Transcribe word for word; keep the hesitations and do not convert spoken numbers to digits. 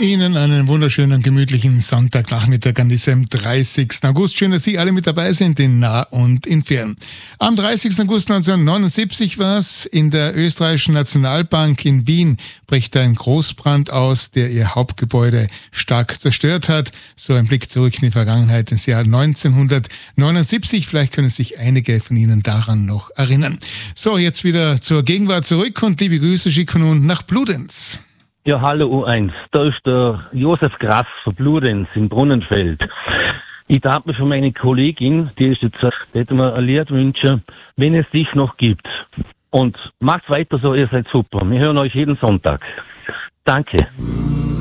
Ihnen einen wunderschönen, gemütlichen Sonntagnachmittag an diesem dreißigsten August. Schön, dass Sie alle mit dabei sind, in nah und in fern. Am dreißigsten August neunzehnhundertneunundsiebzig war es, in der Österreichischen Nationalbank in Wien bricht ein Großbrand aus, der ihr Hauptgebäude stark zerstört hat. So ein Blick zurück in die Vergangenheit ins Jahr neunzehnhundertneunundsiebzig. Vielleicht können sich einige von Ihnen daran noch erinnern. So, jetzt wieder zur Gegenwart zurück und liebe Grüße schicken nun nach Bludenz. Ja, hallo U eins, da ist der Josef Grass von Bludenz in Brunnenfeld. Ich darf mir für meine Kollegin, die ist jetzt, die hätte mir ein Lied wünschen, wenn es dich noch gibt. Und macht weiter so, ihr seid super. Wir hören euch jeden Sonntag. Danke.